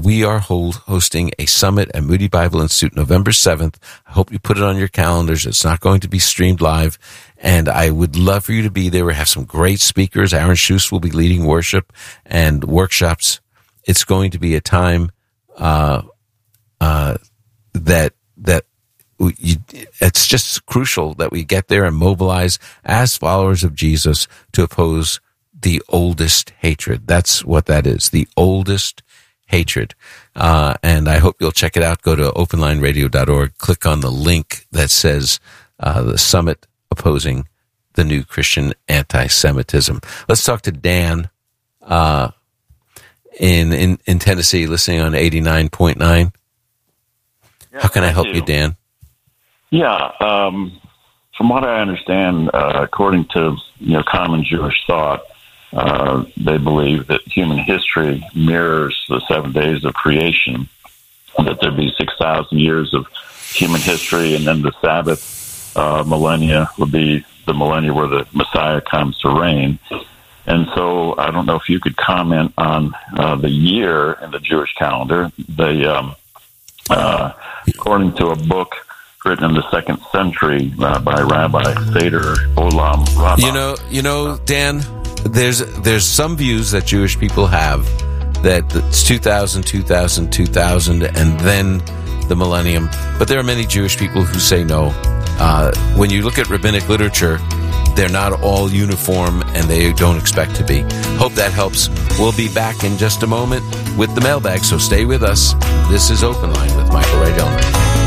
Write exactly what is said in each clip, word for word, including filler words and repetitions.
we are hold, hosting a summit at Moody Bible Institute November seventh. I hope you put it on your calendars. It's not going to be streamed live, and I would love for you to be there. We have some great speakers. Aaron Schuss will be leading worship and workshops. It's going to be a time uh, uh, that that you, it's just crucial that we get there and mobilize as followers of Jesus to oppose the oldest hatred. That's what that is, the oldest hatred. Uh, and I hope you'll check it out. Go to open line radio dot org, click on the link that says uh, the summit opposing the new Christian anti-Semitism. Let's talk to Dan uh, in, in in Tennessee, listening on eighty-nine point nine. Yeah, How can I help do. you, Dan? Yeah, um, from what I understand, uh, according to you know common Jewish thought, uh, they believe that human history mirrors the seven days of creation, and that there'd be six thousand years of human history, and then the Sabbath uh, millennia would be the millennia where the Messiah comes to reign. And so I don't know if you could comment on uh, the year in the Jewish calendar. They, um, uh, according to a book written in the second century uh, by Rabbi Seder Olam Rabbah. You know, you know, Dan, there's there's some views that Jewish people have that it's two thousand, two thousand, two thousand, and then the millennium. But there are many Jewish people who say no. Uh, when you look at rabbinic literature, they're not all uniform, and they don't expect to be. Hope that helps. We'll be back in just a moment with the mailbag, so stay with us. This is Open Line with Michael Rydelny.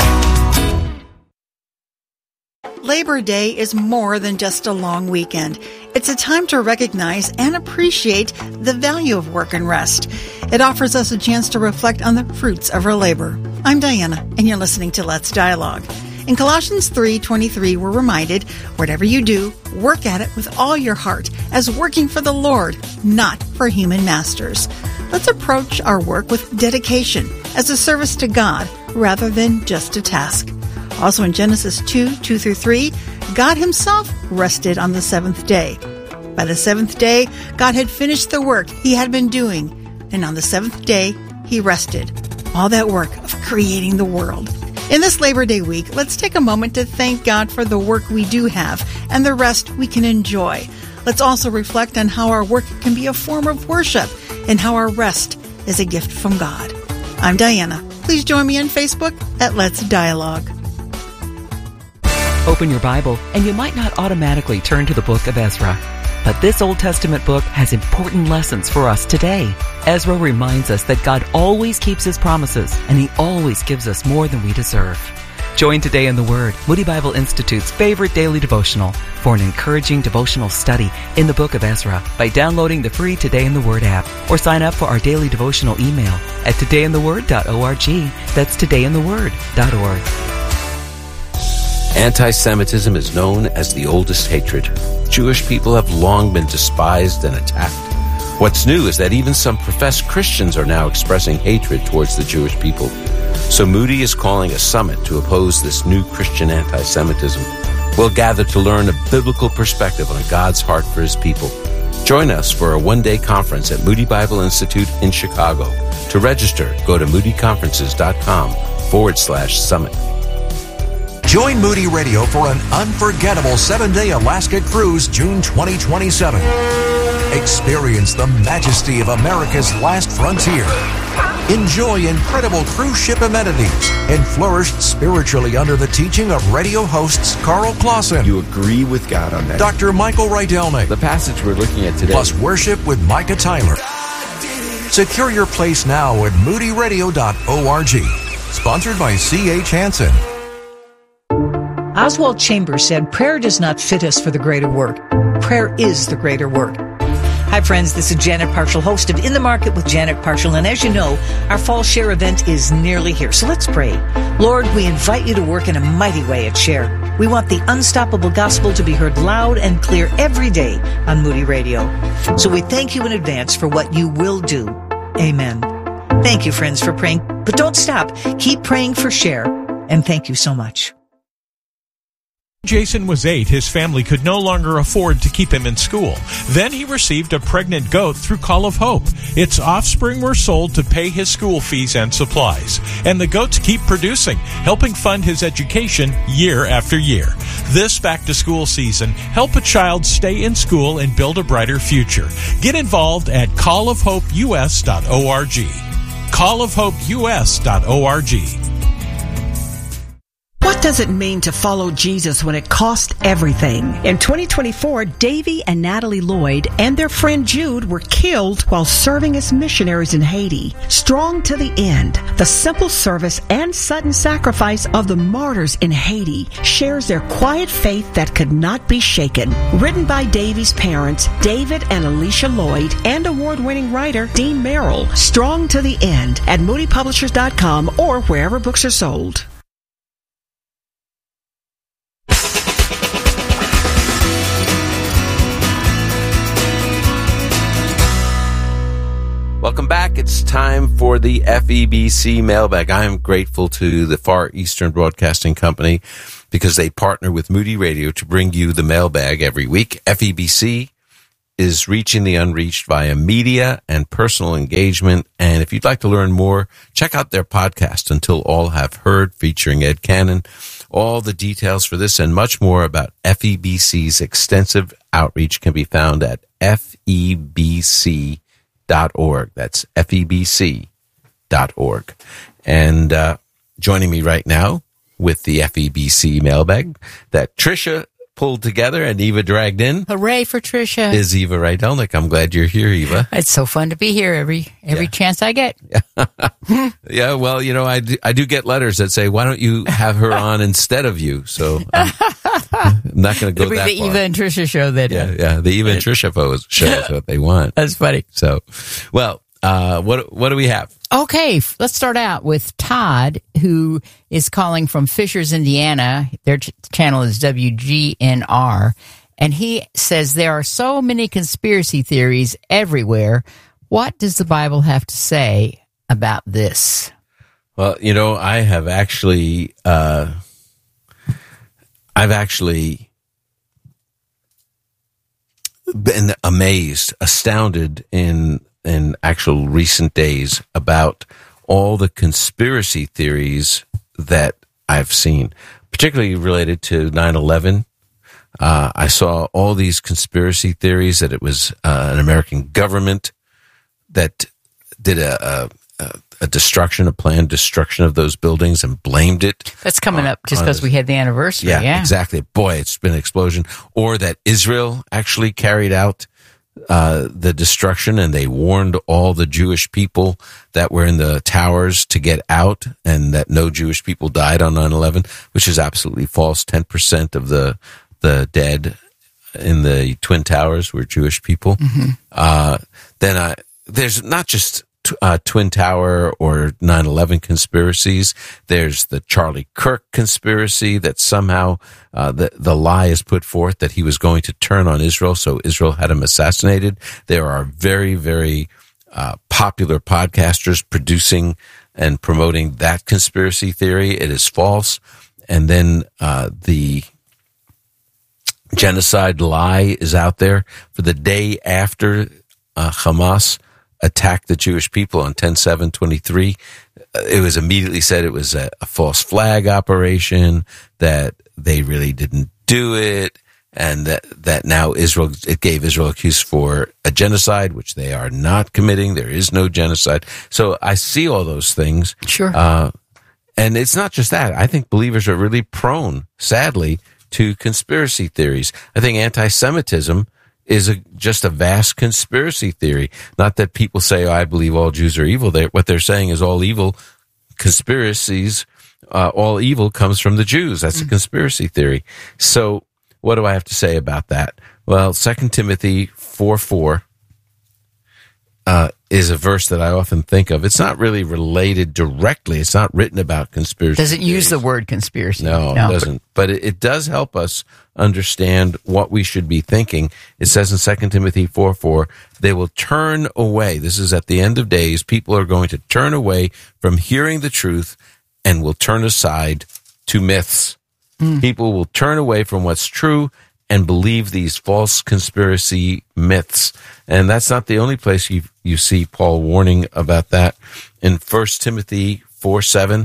Labor Day is more than just a long weekend. It's a time to recognize and appreciate the value of work and rest. It offers us a chance to reflect on the fruits of our labor. I'm Diana, and you're listening to Let's Dialogue. In Colossians three twenty-three, we're reminded, whatever you do, work at it with all your heart, as working for the Lord, not for human masters. Let's approach our work with dedication, as a service to God, rather than just a task. Also in Genesis two, two through three, God himself rested on the seventh day. By the seventh day, God had finished the work he had been doing, and on the seventh day, he rested. All that work of creating the world. In this Labor Day week, let's take a moment to thank God for the work we do have and the rest we can enjoy. Let's also reflect on how our work can be a form of worship and how our rest is a gift from God. I'm Diana. Please join me on Facebook at Let's Dialogue. Open your Bible, and you might not automatically turn to the book of Ezra. But this Old Testament book has important lessons for us today. Ezra reminds us that God always keeps his promises, and he always gives us more than we deserve. Join Today in the Word, Moody Bible Institute's favorite daily devotional, for an encouraging devotional study in the book of Ezra by downloading the free Today in the Word app, or sign up for our daily devotional email at today in the word dot org. That's today in the word dot org. Anti-Semitism is known as the oldest hatred. Jewish people have long been despised and attacked. What's new is that even some professed Christians are now expressing hatred towards the Jewish people. So Moody is calling a summit to oppose this new Christian anti-Semitism. We'll gather to learn a biblical perspective on God's heart for his people. Join us for a one-day conference at Moody Bible Institute in Chicago. To register, go to moody conferences dot com forward slash summit. Join Moody Radio for an unforgettable seven-day Alaska cruise June twenty twenty-seven. Experience the majesty of America's last frontier. Enjoy incredible cruise ship amenities and flourish spiritually under the teaching of radio hosts Carl Clausen. You agree with God on that. Doctor Michael Rydelny. The passage we're looking at today. Plus worship with Micah Tyler. Secure your place now at moody radio dot org. Sponsored by C H Hansen. Oswald Chambers said, "Prayer does not fit us for the greater work. Prayer is the greater work." Hi friends, this is Janet Parshall, host of In the Market with Janet Parshall, and as you know, our Fall Share event is nearly here, so let's pray. Lord, we invite you to work in a mighty way at Share. We want the unstoppable gospel to be heard loud and clear every day on Moody Radio. So we thank you in advance for what you will do. Amen. Thank you, friends, for praying, but don't stop. Keep praying for Share, and thank you so much. Jason was eight, his family could no longer afford to keep him in school. Then he received a pregnant goat through Call of Hope. Its offspring were sold to pay his school fees and supplies. And the goats keep producing, helping fund his education year after year. This back-to-school season, help a child stay in school and build a brighter future. Get involved at call of hope u s dot org. call of hope u s dot org. What does it mean to follow Jesus when it costs everything? In twenty twenty-four, Davy and Natalie Lloyd and their friend Jude were killed while serving as missionaries in Haiti. Strong to the end, the simple service and sudden sacrifice of the martyrs in Haiti shares their quiet faith that could not be shaken. Written by Davy's parents, David and Alicia Lloyd, and award-winning writer Dean Merrill. Strong to the end at moody publishers dot com or wherever books are sold. Welcome back. It's time for the F E B C mailbag. I am grateful to the Far Eastern Broadcasting Company because they partner with Moody Radio to bring you the mailbag every week. F E B C is reaching the unreached via media and personal engagement. And if you'd like to learn more, check out their podcast, Until All Have Heard, featuring Ed Cannon. All the details for this and much more about F E B C's extensive outreach can be found at F E B C dot org. That's F E B C dot org. And uh, joining me right now with the F E B C mailbag that Tricia pulled together and Eva dragged in. Hooray for Tricia. Is Eva Rydelnik. I'm glad you're here, Eva. It's so fun to be here every every yeah. chance I get. Yeah, well, you know, I do, I do get letters that say, why don't you have her on instead of you? So I'm, I'm not going to go It'll be that the far. Eva and Tricia show that. Yeah, yeah, the Eva and Tricia show is what they want. That's funny. So, well, uh, what what do we have? Okay, let's start out with Todd, who is calling from Fishers, Indiana. Their ch- channel is W G N R. And he says there are so many conspiracy theories everywhere. What does the Bible have to say about this? Well, you know, I have actually, uh, I've actually been amazed, astounded in in actual recent days about all the conspiracy theories that I've seen, particularly related to nine eleven. Uh, I saw all these conspiracy theories that it was uh, an American government that did a, a, a destruction, a planned destruction of those buildings and blamed it. That's coming on, up just because we had the anniversary. Yeah, yeah, exactly. Boy, it's been an explosion. Or that Israel actually carried out uh, the destruction and they warned all the Jewish people that were in the towers to get out and that no Jewish people died on nine eleven, which is absolutely false. ten percent of the the dead in the Twin Towers were Jewish people. Mm-hmm. Uh, then I, there's not just t- uh, Twin Tower or nine eleven conspiracies. There's the Charlie Kirk conspiracy that somehow uh, the, the lie is put forth that he was going to turn on Israel, so Israel had him assassinated. There are very, very uh, popular podcasters producing and promoting that conspiracy theory. It is false. And then uh, the genocide lie is out there for the day after uh, Hamas attacked the Jewish people on ten seven twenty-three. It was immediately said it was a, a false flag operation, that they really didn't do it, and that, that now Israel, it gave Israel a excuse for a genocide, which they are not committing. There is no genocide. So I see all those things. Sure. Uh, and it's not just that. I think believers are really prone, sadly, to conspiracy theories. I think anti-Semitism is a, just a vast conspiracy theory. Not that people say, oh, I believe all Jews are evil. They, what they're saying is all evil conspiracies, uh, all evil comes from the Jews. That's mm-hmm. a conspiracy theory. So what do I have to say about that? Well, Second Timothy four four uh, is a verse that I often think of. It's not really related directly. It's not written about conspiracy Does it theories. use the word conspiracy? No, no. It doesn't. But it, it does help us understand what we should be thinking. It says in Second Timothy four four, they will turn away. This is at the end of days. People are going to turn away from hearing the truth and will turn aside to myths. Mm. People will turn away from what's true and believe these false conspiracy myths. And that's not the only place you you see Paul warning about that. In First Timothy four seven,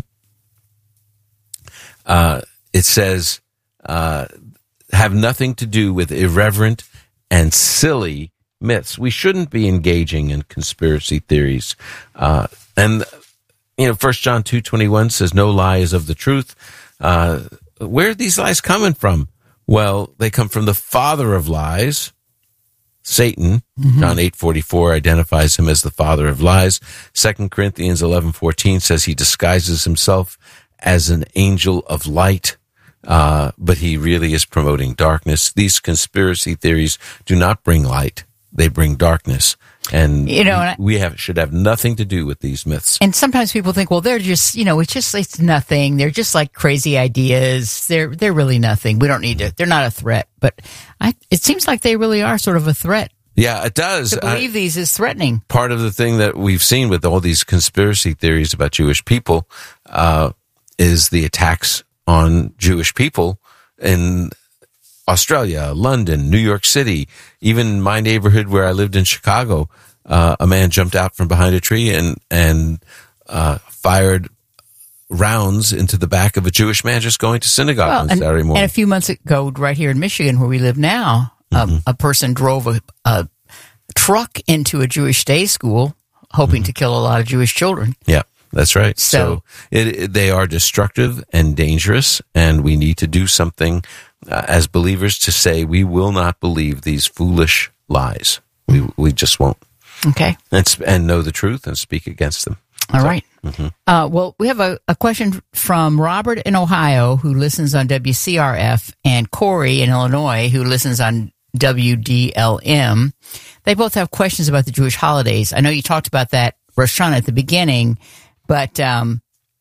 uh, it says, uh, have nothing to do with irreverent and silly myths. We shouldn't be engaging in conspiracy theories. Uh, and, you know, First John two twenty-one says, no lie is of the truth. Uh, where are these lies coming from? Well, they come from the father of lies, Satan. Mm-hmm. John eight forty-four identifies him as the father of lies. Second Corinthians eleven fourteen says he disguises himself as an angel of light, uh, but he really is promoting darkness. These conspiracy theories do not bring light. They bring darkness. And, you know, and I, we have should have nothing to do with these myths. And sometimes people think, well, they're just, you know, it's just, it's nothing. They're just like crazy ideas. They're, they're really nothing. We don't need to, they're not a threat. But I, it seems like they really are sort of a threat. Yeah, it does. To believe I, these is threatening. Part of the thing that we've seen with all these conspiracy theories about Jewish people, uh, is the attacks on Jewish people in Australia, London, New York City, even my neighborhood where I lived in Chicago. Uh, a man jumped out from behind a tree and and uh, fired rounds into the back of a Jewish man just going to synagogue well, on and, Saturday morning. And a few months ago, right here in Michigan, where we live now, mm-hmm. um, a person drove a, a truck into a Jewish day school, hoping mm-hmm. to kill a lot of Jewish children. Yeah. That's right. So, so it, it, they are destructive and dangerous, and we need to do something uh, as believers to say we will not believe these foolish lies. We we just won't. Okay. And, and know the truth and speak against them. All so, right. Mm-hmm. Uh, well, we have a, a question from Robert in Ohio, who listens on W C R F, and Corey in Illinois, who listens on W D L M. They both have questions about the Jewish holidays. I know you talked about that Rosh Hashanah at the beginning. But um,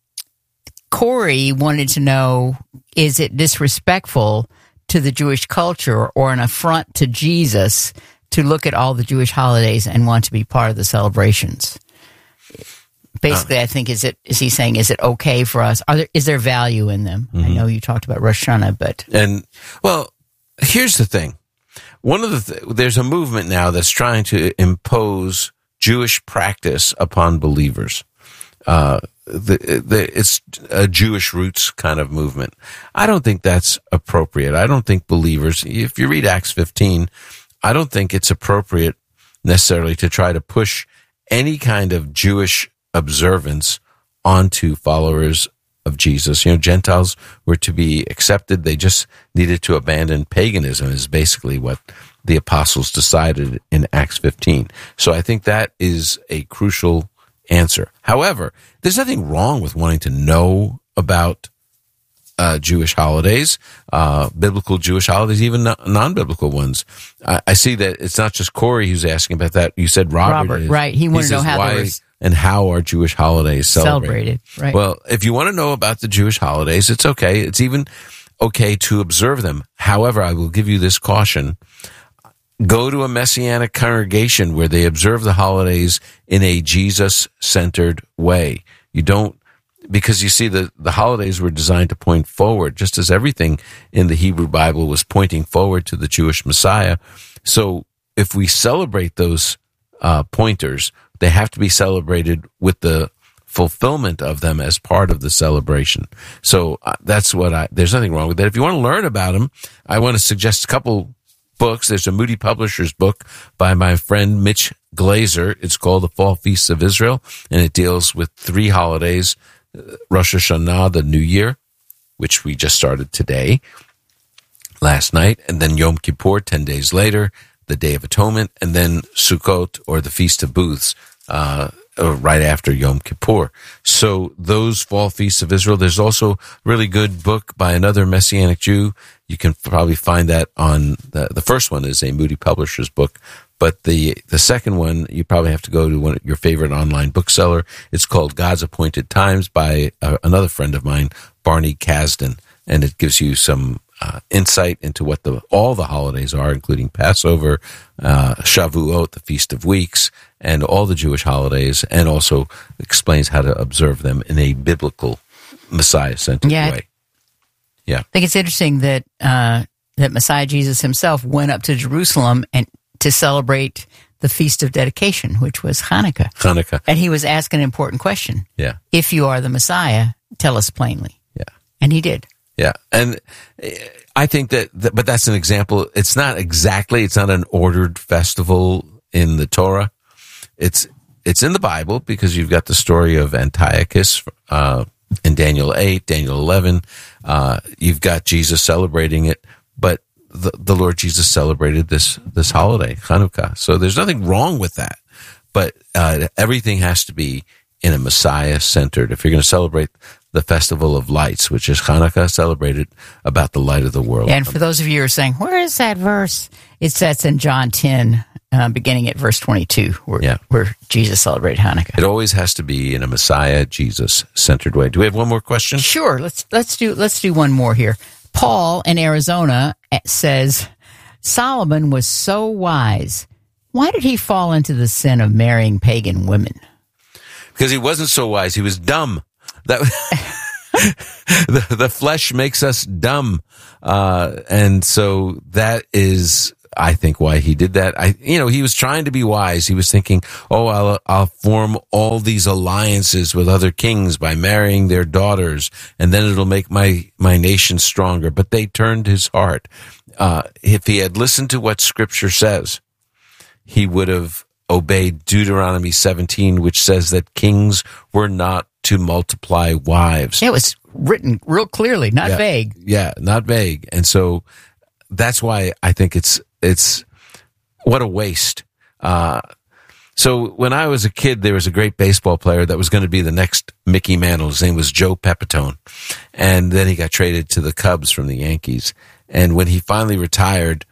Corey wanted to know, is it disrespectful to the Jewish culture or an affront to Jesus to look at all the Jewish holidays and want to be part of the celebrations? Basically, uh, I think, is it is he saying, is it okay for us? Are there, is there value in them? Mm-hmm. I know you talked about Rosh Hashanah, but... And, well, here's the thing. One of the th- there's a movement now that's trying to impose Jewish practice upon believers. Uh, the, the, it's a Jewish roots kind of movement. I don't think that's appropriate. I don't think believers, if you read Acts fifteen, I don't think it's appropriate necessarily to try to push any kind of Jewish observance onto followers of Jesus. You know, Gentiles were to be accepted. They just needed to abandon paganism is basically what the apostles decided in Acts fifteen. So I think that is a crucial answer. However, there's nothing wrong with wanting to know about uh, Jewish holidays, uh, biblical Jewish holidays, even non-biblical ones. I, I see that it's not just Corey who's asking about that. You said Robert. Robert, is, right. He wanted to know how why those and how are Jewish holidays celebrated. celebrated. Right. Well, if you want to know about the Jewish holidays, it's okay. It's even okay to observe them. However, I will give you this caution. Go to a Messianic congregation where they observe the holidays in a Jesus-centered way. You don't, because you see, the, the holidays were designed to point forward, just as everything in the Hebrew Bible was pointing forward to the Jewish Messiah. So if we celebrate those uh, pointers, they have to be celebrated with the fulfillment of them as part of the celebration. So uh, that's what I, there's nothing wrong with that. If you want to learn about them, I want to suggest a couple books. There's a Moody Publishers book by my friend Mitch Glazer. It's called The Fall Feasts of Israel, and it deals with three holidays, Rosh Hashanah, the New Year, which we just started today, last night, and then Yom Kippur, ten days later, the Day of Atonement, and then Sukkot, or the Feast of Booths, uh, right after Yom Kippur. So those fall feasts of Israel. There's also a really good book by another Messianic Jew. You can probably find that on the, the first one is a Moody Publishers book, but the the second one you probably have to go to one of your favorite online bookseller. It's called God's Appointed Times by uh, another friend of mine, Barney Kasdan, and it gives you some uh, insight into what the all the holidays are, including Passover, uh, Shavuot, the Feast of Weeks, and all the Jewish holidays, and also explains how to observe them in a biblical Messiah-centered yeah. way. Yeah. I think it's interesting that uh, that Messiah Jesus himself went up to Jerusalem and to celebrate the Feast of Dedication, which was Hanukkah. Hanukkah. And he was asked an important question. Yeah. If you are the Messiah, tell us plainly. Yeah. And he did. Yeah. And I think that, that, but that's an example. It's not exactly, it's not an ordered festival in the Torah. It's, it's in the Bible because you've got the story of Antiochus, uh, in Daniel eight, Daniel eleven. Uh, you've got Jesus celebrating it, but the, the Lord Jesus celebrated this, this holiday, Hanukkah. So there's nothing wrong with that, but, uh, everything has to be in a Messiah centered. If you're going to celebrate the Festival of Lights, which is Hanukkah, celebrated about the light of the world. And for those of you who are saying, where is that verse? It's that's in John ten, uh, beginning at verse twenty-two, where, yeah. where Jesus celebrated Hanukkah. It always has to be in a Messiah, Jesus-centered way. Do we have one more question? Sure. Let's let's do let's do one more here. Paul in Arizona says, Solomon was so wise. Why did he fall into the sin of marrying pagan women? Because he wasn't so wise. He was dumb. That the, the flesh makes us dumb. Uh, and so that is, I think, why he did that. I, you know, he was trying to be wise. He was thinking, oh, I'll, I'll form all these alliances with other kings by marrying their daughters, and then it'll make my, my nation stronger. But they turned his heart. Uh, if he had listened to what Scripture says, he would have obeyed Deuteronomy seventeen, which says that kings were not to multiply wives. It was written real clearly, not yeah, vague. Yeah, not vague. And so that's why I think it's, it's, what a waste. Uh, so when I was a kid, there was a great baseball player that was going to be the next Mickey Mantle. His name was Joe Pepitone. And then he got traded to the Cubs from the Yankees. And when he finally retired,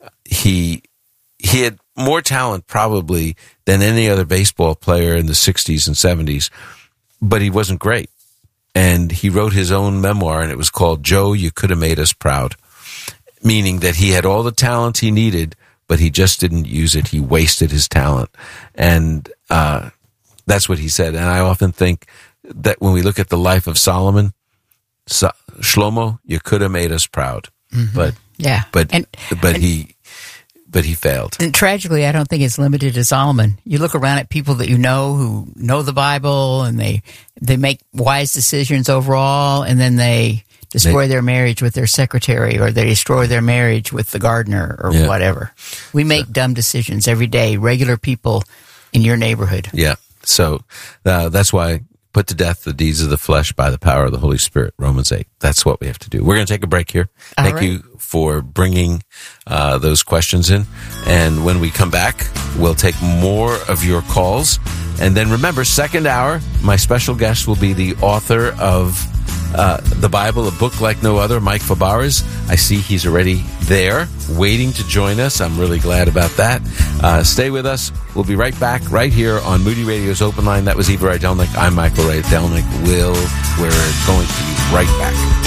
he, he had more talent probably than any other baseball player in the sixties and seventies. But he wasn't great. And he wrote his own memoir, and it was called Joe, You Could Have Made Us Proud, meaning that he had all the talent he needed, but he just didn't use it. He wasted his talent. And uh, that's what he said. And I often think that when we look at the life of Solomon, so, Shlomo, you could have made us proud. Mm-hmm. But yeah, but and, but and, he but he failed. And tragically, I don't think it's limited to Solomon. You look around at people that you know who know the Bible, and they they make wise decisions overall, and then they destroy they, their marriage with their secretary, or they destroy their marriage with the gardener, or yeah. whatever. We make so, dumb decisions every day, regular people in your neighborhood. Yeah, so uh, that's why put to death the deeds of the flesh by the power of the Holy Spirit, Romans eight. That's what we have to do. We're going to take a break here. All Thank right. you for bringing uh, those questions in. And when we come back, we'll take more of your calls. And then remember, second hour, my special guest will be the author of uh, the Bible, a book like no other, Mike Fabarez. I see he's already there, waiting to join us. I'm really glad about that. Uh, stay with us. We'll be right back right here on Moody Radio's Open Line. That was Eva Rydelnik. I'm Michael Rydelnik. Will, we're going to be right back.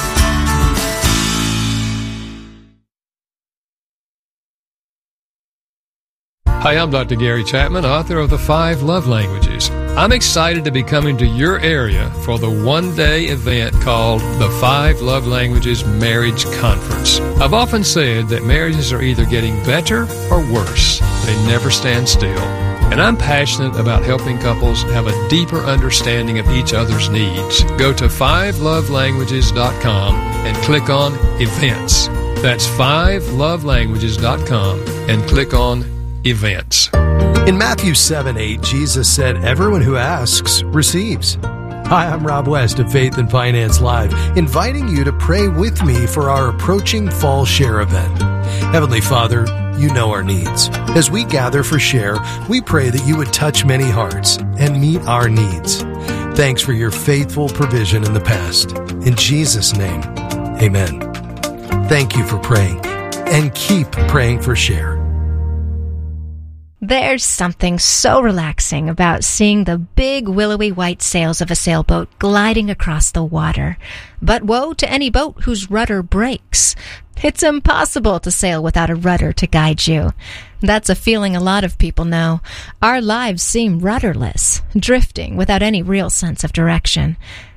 Hi, I'm Doctor Gary Chapman, author of The Five Love Languages. I'm excited to be coming to your area for the one-day event called the Five Love Languages Marriage Conference. I've often said that marriages are either getting better or worse. They never stand still. And I'm passionate about helping couples have a deeper understanding of each other's needs. Go to five love languages dot com and click on Events. That's five love languages dot com and click on Events. In Matthew seven eight, Jesus said, everyone who asks receives. Hi, I'm Rob West of Faith and Finance Live, inviting you to pray with me for our approaching Fall Share event. Heavenly Father, you know our needs. As we gather for Share, we pray that you would touch many hearts and meet our needs. Thanks for your faithful provision in the past. In Jesus' name, amen. Thank you for praying, and keep praying for Share. There's something so relaxing about seeing the big willowy white sails of a sailboat gliding across the water. But woe to any boat whose rudder breaks. It's impossible to sail without a rudder to guide you. That's a feeling a lot of people know. Our lives seem rudderless, drifting without any real sense of direction.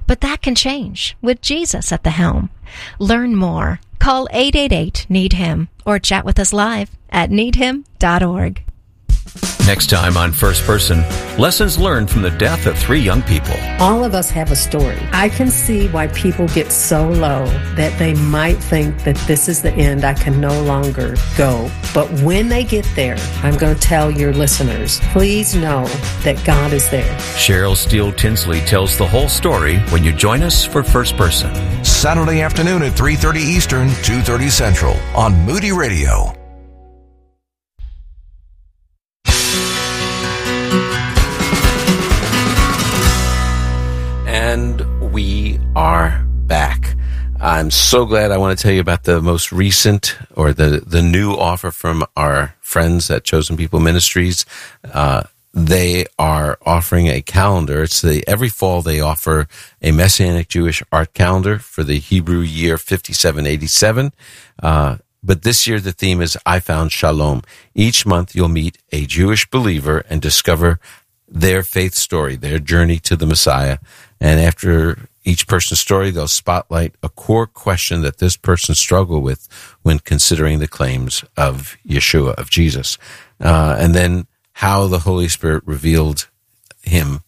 But that can change with Jesus at the helm. Learn more. Call eight eight eight, need him or chat with us live at need him dot org. Next time on First Person, lessons learned from the death of three young people. All of us have a story. I can see why people get so low that they might think that this is the end, I can no longer go. But when they get there, I'm going to tell your listeners, please know that God is there. Cheryl Steele Tinsley tells the whole story when you join us for First Person. Saturday afternoon at three thirty Eastern, two thirty Central on Moody Radio. And we are back. I'm so glad. I want to tell you about the most recent or the, the new offer from our friends at Chosen People Ministries. Uh, they are offering a calendar. It's the every fall they offer a Messianic Jewish art calendar for the Hebrew year fifty-seven eighty-seven. Uh, but this year the theme is I Found Shalom. Each month you'll meet a Jewish believer and discover their faith story, their journey to the Messiah. And after each person's story, they'll spotlight a core question that this person struggled with when considering the claims of Yeshua, of Jesus. Uh, and then how the Holy Spirit revealed him